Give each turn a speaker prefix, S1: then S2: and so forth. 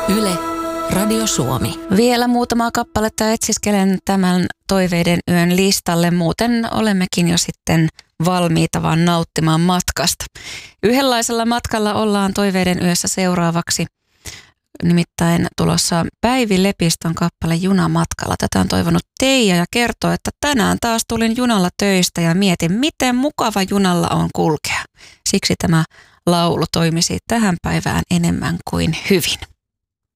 S1: Yle, Radio Suomi.
S2: Vielä muutamaa kappaletta etsiskelen tämän toiveiden yön listalle. Muuten olemmekin jo sitten valmiita vaan nauttimaan matkasta. Yhdenlaisella matkalla ollaan toiveiden yössä seuraavaksi. Nimittäin tulossa Päivi Lepistön kappale Junamatkalla. Tätä on toivonut Teija ja kertoo, että tänään taas tulin junalla töistä ja mietin, miten mukava junalla on kulkea. Siksi tämä laulu toimisi tähän päivään enemmän kuin hyvin.